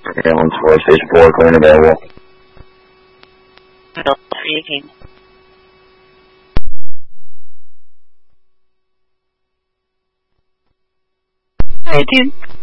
Ambulance 4, Station 4, clear and available. Adult 318. 18.